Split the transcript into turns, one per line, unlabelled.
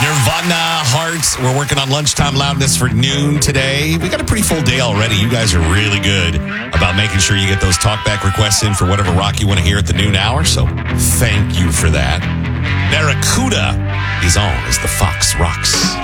Nirvana, Hearts. We're working on Lunchtime Loudness for noon today. We got a pretty full day already. You guys are really good about making sure you get those talkback requests in for whatever rock you want to hear at the noon hour. So thank you for that. Barracuda is on as the Fox rocks.